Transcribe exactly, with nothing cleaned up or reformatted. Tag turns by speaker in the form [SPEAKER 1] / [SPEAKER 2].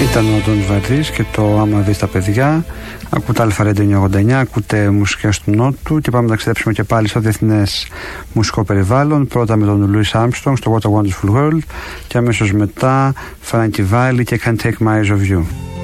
[SPEAKER 1] Ήταν ο Αντώνης Βαρδής και το Άμα δεις τα παιδιά. Ακούτε Αλφα Ρέντιο εννιακόσια ογδόντα εννιά, ακούτε μουσικές του Νότου και πάμε να ταξιδέψουμε και πάλι στο διεθνές μουσικό περιβάλλον. Πρώτα με τον Louis Armstrong στο What a Wonderful World και αμέσως μετά Frankie Valli και Can't Take My Eyes Off You.